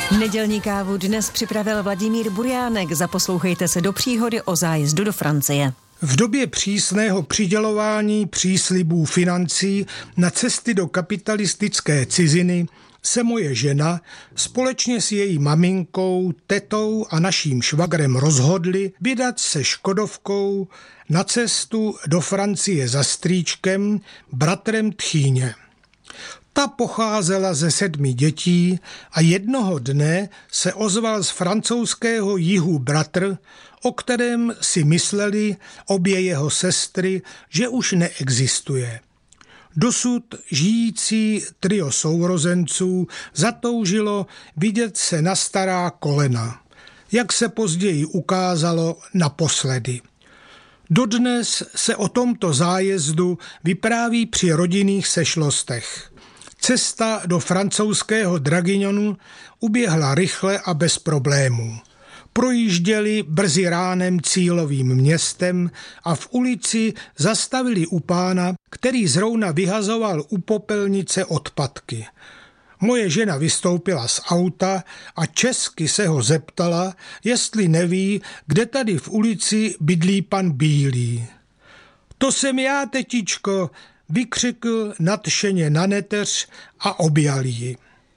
Nedělní kávu dnes připravil Vladimír Burjánek. Zaposlouchejte se do příhody o zájezdu do Francie. V době přísného přidělování příslibů financí na cesty do kapitalistické ciziny se moje žena společně s její maminkou, tetou a naším švagrem rozhodli vydat se Škodovkou na cestu do Francie za strýčkem, bratrem tchýně. Ta pocházela ze 7 dětí a jednoho dne se ozval z francouzského jihu bratr, o kterém si mysleli obě jeho sestry, že už neexistuje. Dosud žijící trio sourozenců zatoužilo vidět se na stará kolena, jak se později ukázalo naposledy. Dodnes se o tomto zájezdu vypráví při rodinných sešlostech. Cesta do francouzského Draguignonu uběhla rychle a bez problémů. Projížděli brzy ránem cílovým městem a v ulici zastavili u pána, který zrovna vyhazoval u popelnice odpadky. Moje žena vystoupila z auta a česky se ho zeptala, jestli neví, kde tady v ulici bydlí pan Bílý. To jsem já, tetičko, vykřikl nadšeně na neteř a objal ji.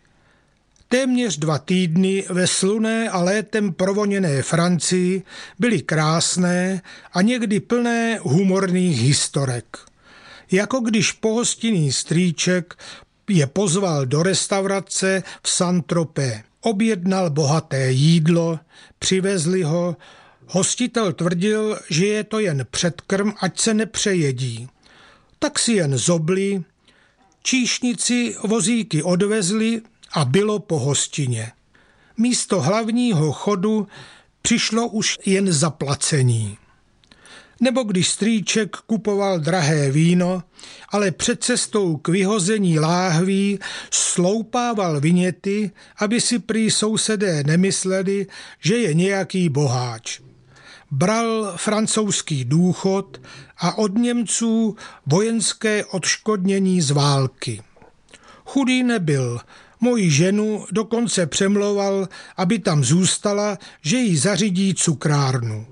Téměř 2 týdny ve slunné a létem provoněné Francii byly krásné a někdy plné humorných historek. Jako když pohostinný strýček je pozval do restaurace v Saint-Tropez. Objednal bohaté jídlo, přivezli ho, hostitel tvrdil, že je to jen předkrm, ať se nepřejedí. Tak si jen zobli, číšnici vozíky odvezli a bylo po hostině. Místo hlavního chodu přišlo už jen zaplacení. Nebo když strýček kupoval drahé víno, ale před cestou k vyhození láhví sloupával viněty, aby si prý sousedé nemysleli, že je nějaký boháč. Bral francouzský důchod a od Němců vojenské odškodnění z války. Chudý nebyl, moji ženu dokonce přemlouval, aby tam zůstala, že jí zařídí cukrárnu.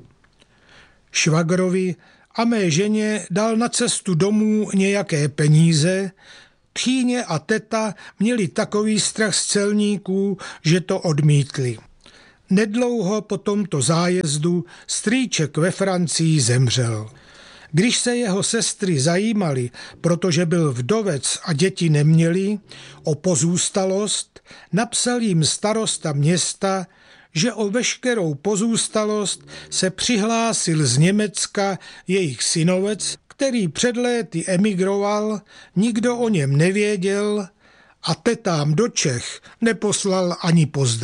Švagrovi a mé ženě dal na cestu domů nějaké peníze, tchýně a teta měli takový strach z celníků, že to odmítli. Nedlouho po tomto zájezdu strýček ve Francii zemřel. Když se jeho sestry zajímali, protože byl vdovec a děti neměli, o pozůstalost, napsal jim starosta města, že o veškerou pozůstalost se přihlásil z Německa jejich synovec, který před léty emigroval, nikdo o něm nevěděl a tetám do Čech neposlal ani pozdrav.